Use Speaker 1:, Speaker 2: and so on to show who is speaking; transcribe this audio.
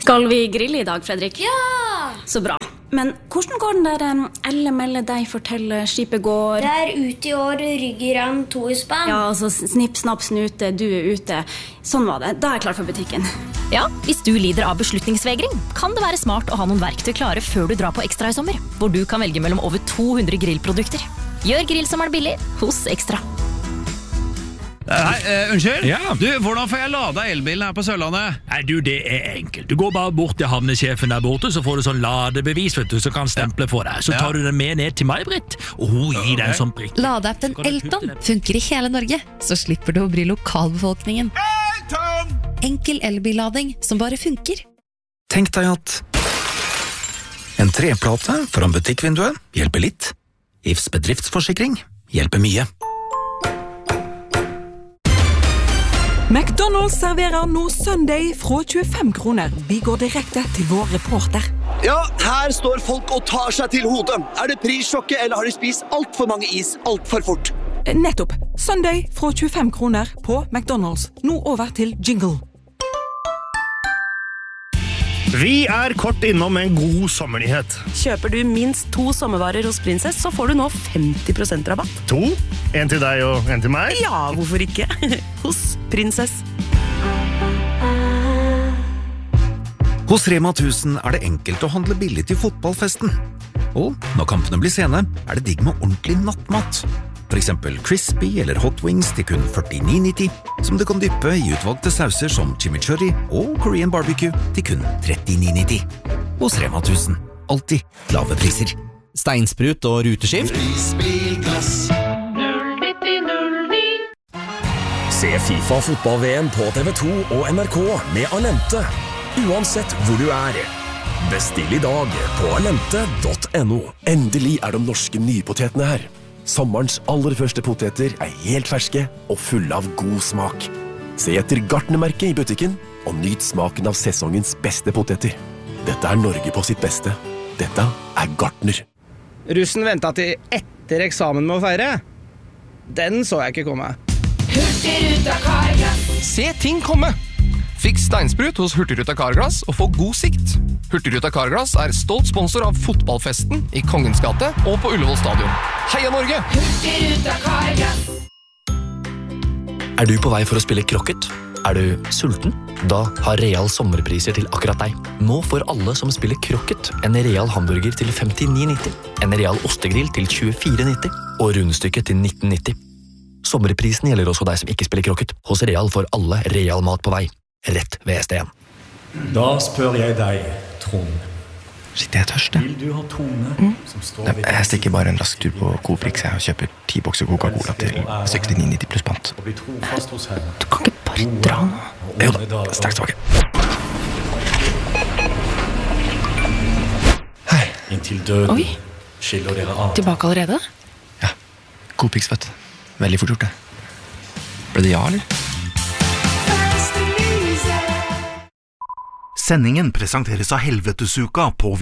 Speaker 1: Skal vi grille I dag, Fredrik?
Speaker 2: Ja!
Speaker 1: Så bra. Men hvordan går den der Elle melde deg fortelle skipet går?
Speaker 2: Det ute I år, rygger an 2 I spann.
Speaker 1: Ja, altså snipp, snapp, snute, du ute. Sånn var det. Da jeg klar for butikken.
Speaker 3: Ja, hvis du lider av beslutningsvegring, kan det være smart å ha noen verktøy klare før du drar på Ekstra I sommer, hvor du kan velge mellom over 200 grillprodukter. Gjør grillsommeren billig hos Ekstra.
Speaker 4: Hei, unnskyld?
Speaker 5: Ja.
Speaker 4: Du, hvordan får jeg lada elbilen her på Sørlandet?
Speaker 5: Nei, du, det enkelt. Du går bare bort til havnesjefen der borte, så får du sånn ladebevis, vet du, som kan stemple for deg. Så tar du den med ned til meg, Britt, og hun gir deg en sånn prikk.
Speaker 6: Ladeappen Elton funker I hele Norge, så slipper du å bry lokalbefolkningen. Enkel elbillading som bare funker.
Speaker 7: Tenk deg at en treplate foran butikkvinduet hjelper litt. IFs bedriftsforsikring hjelper mye.
Speaker 8: McDonald's serverer nå Sunday fra 25 kroner. Vi går direkte til vår reporter.
Speaker 9: Ja, her står folk og tar seg til hodet. Det prissjokket, eller har de spist alt for mange is alt for fort?
Speaker 8: Nettopp. Sunday fra 25 kroner på McDonald's. Nå over til jingle.
Speaker 10: Vi kort innom en god sommernyhet.
Speaker 11: Kjøper du minst 2 sommervarer hos Princess, så får du nå 50% rabatt.
Speaker 10: 2? En til deg og en til meg?
Speaker 11: Ja, hvorfor ikke? Hos Princess.
Speaker 7: Hos Rema 1000 det enkelt å handle billig til fotballfesten. Og når kampene blir sene, det digg med ordentlig nattmat. For eksempel crispy eller hot wings til kun 49,90, som du kan dyppe I utvalgte sauser som chimichurri og Korean barbecue til kun 39,90. Hos Rema 1000, alltid lave priser.
Speaker 12: Steinsprut og ruteskift.
Speaker 13: Se FIFA fotball-VM på TV2 og NRK med Alente, uansett hvor du Bestill I dag på alente.no.
Speaker 14: Endelig de norske nypotetene her. Sommerens aller første poteter helt ferske og fulle av god smak. Se etter Gartnermerket I butikken, og nyt smaken av sesongens beste poteter. Dette Norge på sitt beste. Dette Gartner.
Speaker 15: Russen ventet til etter eksamen med å feire. Den så jeg ikke komme.
Speaker 16: Hurtigruta Carglass.
Speaker 17: Se ting komme! Fiks steinsprut hos Hurtigruta Carglass og få god sikt. Hurtigruta Carglass stolt sponsor av fotballfesten I Kongens gate og på Ullevål stadion. Heia Norge!
Speaker 16: Hurtigruta Carglass.
Speaker 12: Du på vei for å spille krokket? Du sulten? Da har Real sommerpriser til akkurat deg. Nå får alle som spiller krokket en Real hamburger til 59,90, en Real ostegrill til 24,90 og rundstykket til 19,90. Sommerprisen gjelder også deg som ikke spiller krokket. Hos Real får alle Real mat på vei. Rett ved SDN.
Speaker 18: Da spør jeg deg, Trond.
Speaker 19: Shit, jeg tørst,
Speaker 18: Vil du ha tone som står ved
Speaker 19: Jeg stikker bare en rask tur på Coop-Rix og kjøper 10 bokser Coca-Cola til 69,90 pluss pant.
Speaker 18: Og bli trofast hos Herren.
Speaker 6: Du kan ikke bare dra nå.
Speaker 19: Jo da, straks tilbake. Hei.
Speaker 18: Inntil døden.
Speaker 6: Oi.
Speaker 18: Skiller dere av.
Speaker 6: Tilbake allerede?
Speaker 19: Ja, Coop-Rix, vet du. Veldig fort gjort det. Ble det ja, eller?
Speaker 20: Sendingen presenteres av Helvetesuka på